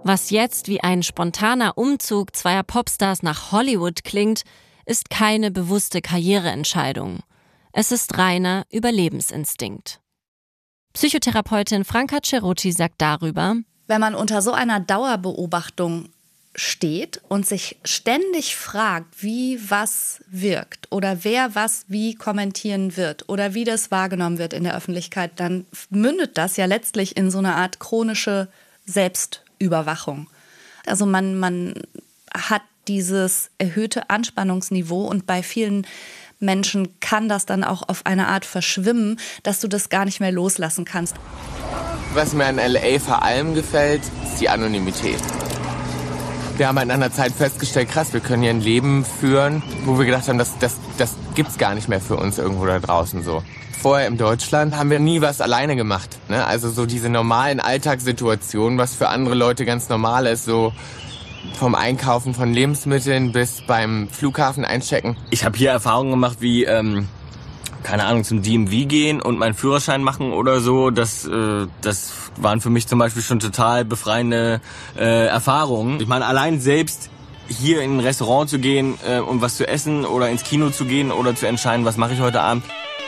Was jetzt wie ein spontaner Umzug zweier Popstars nach Hollywood klingt, ist keine bewusste Karriereentscheidung. Es ist reiner Überlebensinstinkt. Psychotherapeutin Franka Cerutti sagt darüber: Wenn man unter so einer Dauerbeobachtung steht und sich ständig fragt, wie was wirkt oder wer was wie kommentieren wird oder wie das wahrgenommen wird in der Öffentlichkeit, dann mündet das ja letztlich in so eine Art chronische Selbstüberwachung. Also man hat dieses erhöhte Anspannungsniveau und bei vielen Menschen kann das dann auch auf eine Art verschwimmen, dass du das gar nicht mehr loslassen kannst. Was mir an L.A. vor allem gefällt, ist die Anonymität. Wir haben in einer Zeit festgestellt, krass, wir können hier ein Leben führen, wo wir gedacht haben, das gibt's gar nicht mehr für uns irgendwo da draußen so. Vorher in Deutschland haben wir nie was alleine gemacht, ne? Also so diese normalen Alltagssituationen, was für andere Leute ganz normal ist, so vom Einkaufen von Lebensmitteln bis beim Flughafen einchecken. Ich habe hier Erfahrungen gemacht wie, keine Ahnung, zum DMV gehen und meinen Führerschein machen oder so. Das waren für mich zum Beispiel schon total befreiende Erfahrungen. Ich meine, allein selbst hier in ein Restaurant zu gehen und was zu essen oder ins Kino zu gehen oder zu entscheiden, was mache ich heute Abend.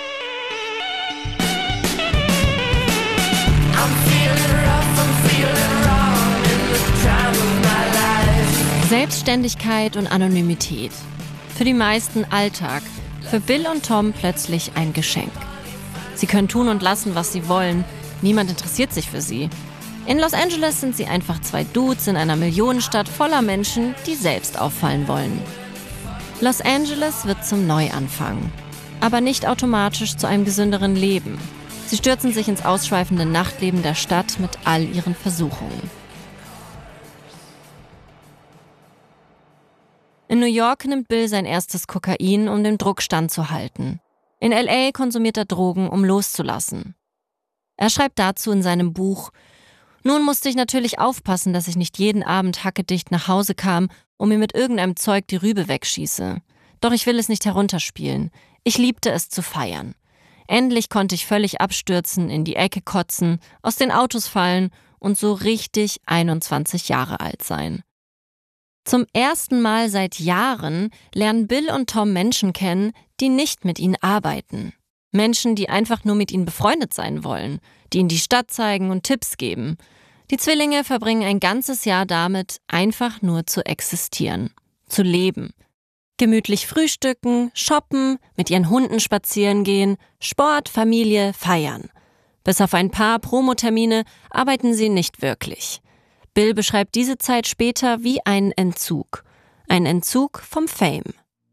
Selbstständigkeit und Anonymität. Für die meisten Alltag. Für Bill und Tom plötzlich ein Geschenk. Sie können tun und lassen, was sie wollen. Niemand interessiert sich für sie. In Los Angeles sind sie einfach zwei Dudes in einer Millionenstadt voller Menschen, die selbst auffallen wollen. Los Angeles wird zum Neuanfang. Aber nicht automatisch zu einem gesünderen Leben. Sie stürzen sich ins ausschweifende Nachtleben der Stadt mit all ihren Versuchungen. In New York nimmt Bill sein erstes Kokain, um den Druck standzuhalten. In L.A. konsumiert er Drogen, um loszulassen. Er schreibt dazu in seinem Buch: Nun musste ich natürlich aufpassen, dass ich nicht jeden Abend hackedicht nach Hause kam und mir mit irgendeinem Zeug die Rübe wegschieße. Doch ich will es nicht herunterspielen. Ich liebte es zu feiern. Endlich konnte ich völlig abstürzen, in die Ecke kotzen, aus den Autos fallen und so richtig 21 Jahre alt sein. Zum ersten Mal seit Jahren lernen Bill und Tom Menschen kennen, die nicht mit ihnen arbeiten. Menschen, die einfach nur mit ihnen befreundet sein wollen, die ihnen die Stadt zeigen und Tipps geben. Die Zwillinge verbringen ein ganzes Jahr damit, einfach nur zu existieren, zu leben. Gemütlich frühstücken, shoppen, mit ihren Hunden spazieren gehen, Sport, Familie, feiern. Bis auf ein paar Promotermine arbeiten sie nicht wirklich. Bill beschreibt diese Zeit später wie einen Entzug. Ein Entzug vom Fame.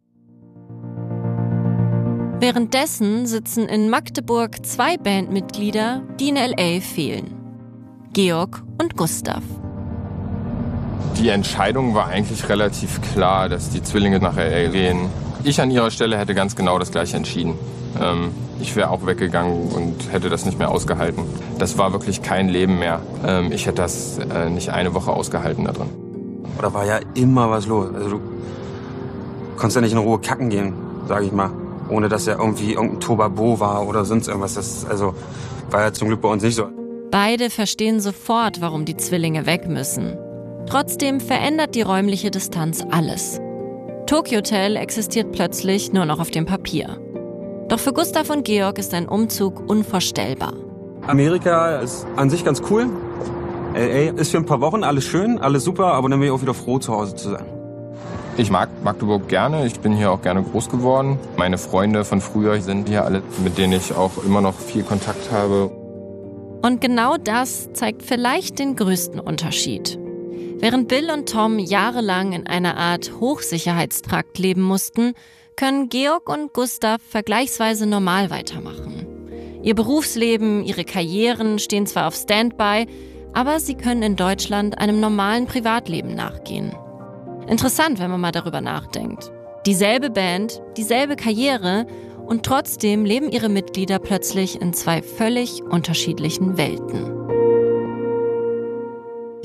Währenddessen sitzen in Magdeburg zwei Bandmitglieder, die in L.A. fehlen. Georg und Gustav. Die Entscheidung war eigentlich relativ klar, dass die Zwillinge nach L.A. gehen. Ich an ihrer Stelle hätte ganz genau das Gleiche entschieden. Ich wäre auch weggegangen und hätte das nicht mehr ausgehalten. Das war wirklich kein Leben mehr. Ich hätte das nicht eine Woche ausgehalten da drin. Da war ja immer was los. Also du konntest ja nicht in Ruhe kacken gehen, sage ich mal. Ohne dass ja irgendwie irgendein Tobabo war oder sonst irgendwas. Das war ja zum Glück bei uns nicht so. Beide verstehen sofort, warum die Zwillinge weg müssen. Trotzdem verändert die räumliche Distanz alles. Tokyo Hotel existiert plötzlich nur noch auf dem Papier. Doch für Gustav und Georg ist ein Umzug unvorstellbar. Amerika ist an sich ganz cool. LA ist für ein paar Wochen alles schön, alles super, aber dann bin ich auch wieder froh, zu Hause zu sein. Ich mag Magdeburg gerne, ich bin hier auch gerne groß geworden. Meine Freunde von früher sind hier alle, mit denen ich auch immer noch viel Kontakt habe. Und genau das zeigt vielleicht den größten Unterschied. Während Bill und Tom jahrelang in einer Art Hochsicherheitstrakt leben mussten, können Georg und Gustav vergleichsweise normal weitermachen. Ihr Berufsleben, ihre Karrieren stehen zwar auf Standby, aber sie können in Deutschland einem normalen Privatleben nachgehen. Interessant, wenn man mal darüber nachdenkt. Dieselbe Band, dieselbe Karriere und trotzdem leben ihre Mitglieder plötzlich in zwei völlig unterschiedlichen Welten.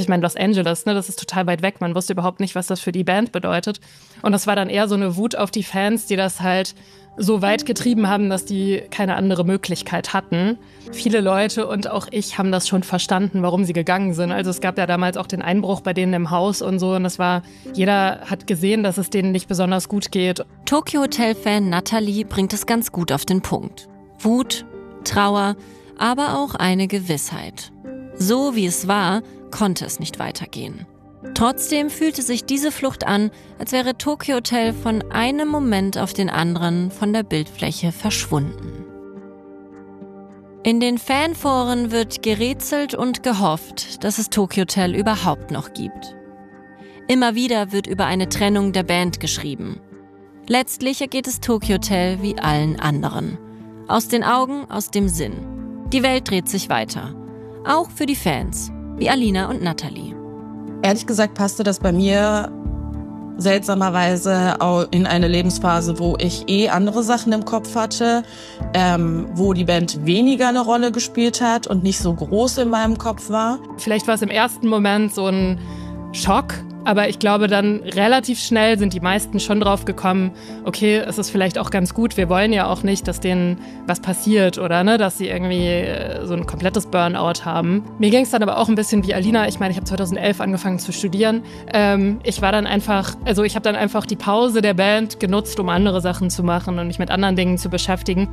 Ich meine, Los Angeles, ne, das ist total weit weg. Man wusste überhaupt nicht, was das für die Band bedeutet. Und das war dann eher so eine Wut auf die Fans, die das halt so weit getrieben haben, dass die keine andere Möglichkeit hatten. Viele Leute und auch ich haben das schon verstanden, warum sie gegangen sind. Also es gab ja damals auch den Einbruch bei denen im Haus und so. Und jeder hat gesehen, dass es denen nicht besonders gut geht. Tokio Hotel-Fan Natalie bringt es ganz gut auf den Punkt. Wut, Trauer, aber auch eine Gewissheit. So wie es war, konnte es nicht weitergehen. Trotzdem fühlte sich diese Flucht an, als wäre Tokio Hotel von einem Moment auf den anderen von der Bildfläche verschwunden. In den Fanforen wird gerätselt und gehofft, dass es Tokio Hotel überhaupt noch gibt. Immer wieder wird über eine Trennung der Band geschrieben. Letztlich ergeht es Tokio Hotel wie allen anderen. Aus den Augen, aus dem Sinn. Die Welt dreht sich weiter. Auch für die Fans, wie Alina und Natalie. Ehrlich gesagt passte das bei mir seltsamerweise auch in eine Lebensphase, wo ich andere Sachen im Kopf hatte, wo die Band weniger eine Rolle gespielt hat und nicht so groß in meinem Kopf war. Vielleicht war es im ersten Moment so ein Schock, aber ich glaube, dann relativ schnell sind die meisten schon drauf gekommen, okay, es ist vielleicht auch ganz gut, wir wollen ja auch nicht, dass denen was passiert oder ne, dass sie irgendwie so ein komplettes Burnout haben. Mir ging es dann aber auch ein bisschen wie Alina. Ich meine, ich habe 2011 angefangen zu studieren. Ich habe dann einfach die Pause der Band genutzt, um andere Sachen zu machen und mich mit anderen Dingen zu beschäftigen.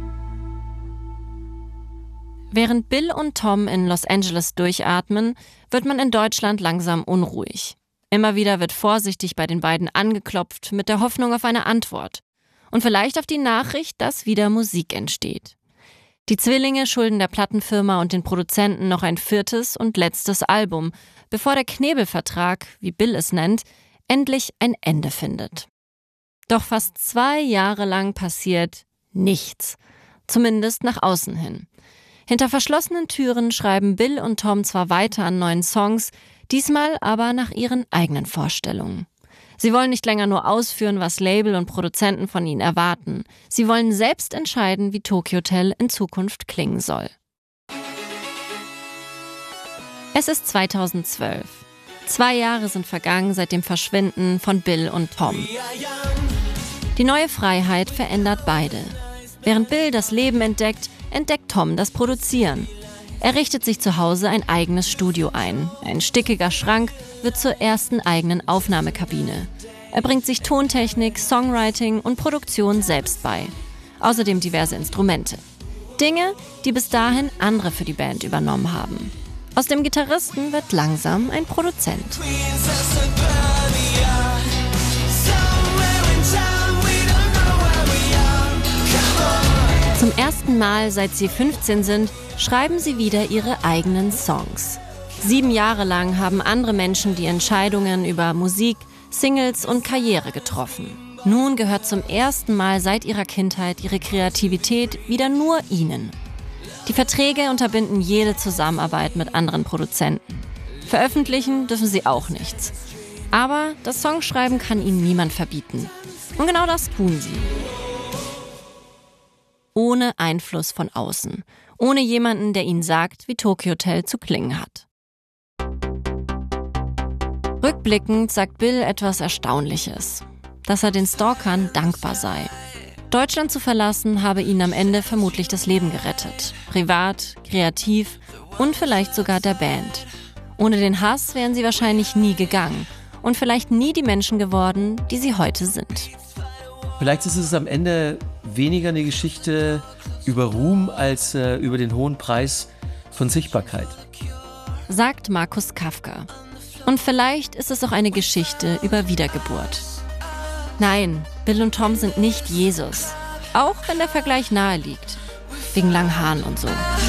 Während Bill und Tom in Los Angeles durchatmen, wird man in Deutschland langsam unruhig. Immer wieder wird vorsichtig bei den beiden angeklopft, mit der Hoffnung auf eine Antwort. Und vielleicht auf die Nachricht, dass wieder Musik entsteht. Die Zwillinge schulden der Plattenfirma und den Produzenten noch ein 4. und letztes Album, bevor der Knebelvertrag, wie Bill es nennt, endlich ein Ende findet. Doch fast 2 Jahre lang passiert nichts. Zumindest nach außen hin. Hinter verschlossenen Türen schreiben Bill und Tom zwar weiter an neuen Songs, diesmal aber nach ihren eigenen Vorstellungen. Sie wollen nicht länger nur ausführen, was Label und Produzenten von ihnen erwarten. Sie wollen selbst entscheiden, wie Tokio Hotel in Zukunft klingen soll. Es ist 2012. 2 Jahre sind vergangen seit dem Verschwinden von Bill und Tom. Die neue Freiheit verändert beide. Während Bill das Leben entdeckt Tom das Produzieren. Er richtet sich zu Hause ein eigenes Studio ein. Ein stickiger Schrank wird zur ersten eigenen Aufnahmekabine. Er bringt sich Tontechnik, Songwriting und Produktion selbst bei. Außerdem diverse Instrumente. Dinge, die bis dahin andere für die Band übernommen haben. Aus dem Gitarristen wird langsam ein Produzent. Zum ersten Mal, seit sie 15 sind, schreiben sie wieder ihre eigenen Songs. 7 Jahre lang haben andere Menschen die Entscheidungen über Musik, Singles und Karriere getroffen. Nun gehört zum ersten Mal seit ihrer Kindheit ihre Kreativität wieder nur ihnen. Die Verträge unterbinden jede Zusammenarbeit mit anderen Produzenten. Veröffentlichen dürfen sie auch nichts. Aber das Songschreiben kann ihnen niemand verbieten. Und genau das tun sie. Ohne Einfluss von außen. Ohne jemanden, der ihnen sagt, wie Tokio Hotel zu klingen hat. Rückblickend sagt Bill etwas Erstaunliches. Dass er den Stalkern dankbar sei. Deutschland zu verlassen habe ihnen am Ende vermutlich das Leben gerettet. Privat, kreativ und vielleicht sogar der Band. Ohne den Hass wären sie wahrscheinlich nie gegangen und vielleicht nie die Menschen geworden, die sie heute sind. Vielleicht ist es am Ende weniger eine Geschichte über Ruhm als über den hohen Preis von Sichtbarkeit. Sagt Markus Kafka. Und vielleicht ist es auch eine Geschichte über Wiedergeburt. Nein, Bill und Tom sind nicht Jesus. Auch wenn der Vergleich nahe liegt. Wegen langen Haaren und so.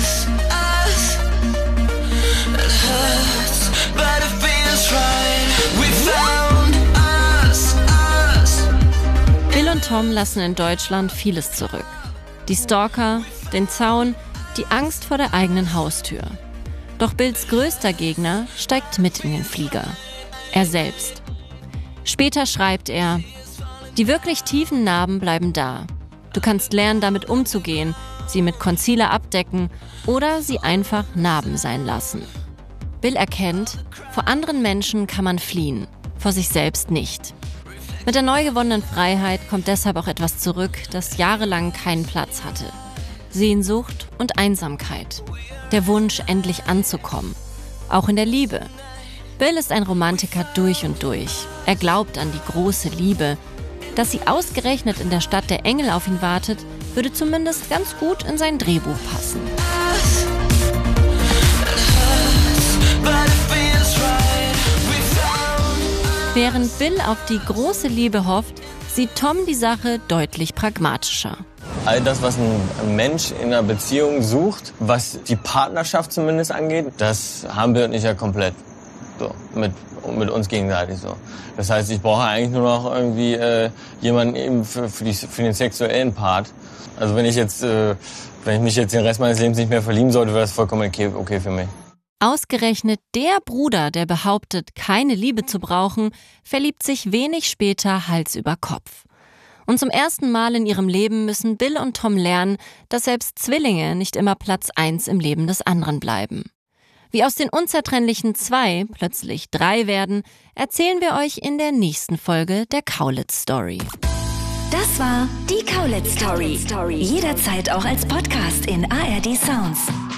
Bill und Tom lassen in Deutschland vieles zurück. Die Stalker, den Zaun, die Angst vor der eigenen Haustür. Doch Bills größter Gegner steigt mit in den Flieger. Er selbst. Später schreibt er: Die wirklich tiefen Narben bleiben da. Du kannst lernen, damit umzugehen, sie mit Concealer abdecken oder sie einfach Narben sein lassen. Bill erkennt, vor anderen Menschen kann man fliehen, vor sich selbst nicht. Mit der neu gewonnenen Freiheit kommt deshalb auch etwas zurück, das jahrelang keinen Platz hatte. Sehnsucht und Einsamkeit. Der Wunsch, endlich anzukommen. Auch in der Liebe. Bill ist ein Romantiker durch und durch. Er glaubt an die große Liebe. Dass sie ausgerechnet in der Stadt der Engel auf ihn wartet, würde zumindest ganz gut in sein Drehbuch passen. Während Bill auf die große Liebe hofft, sieht Tom die Sache deutlich pragmatischer. All das, was ein Mensch in einer Beziehung sucht, was die Partnerschaft zumindest angeht, das haben wir nicht ja komplett. So, mit uns gegenseitig so. Das heißt, ich brauche eigentlich nur noch irgendwie jemanden eben für den sexuellen Part. Also wenn ich mich jetzt den Rest meines Lebens nicht mehr verlieben sollte, wäre das vollkommen okay für mich. Ausgerechnet der Bruder, der behauptet, keine Liebe zu brauchen, verliebt sich wenig später Hals über Kopf. Und zum ersten Mal in ihrem Leben müssen Bill und Tom lernen, dass selbst Zwillinge nicht immer Platz 1 im Leben des anderen bleiben. Wie aus den unzertrennlichen 2 plötzlich 3 werden, erzählen wir euch in der nächsten Folge der Kaulitz Story. Das war die Kaulitz Story. Jederzeit auch als Podcast in ARD Sounds.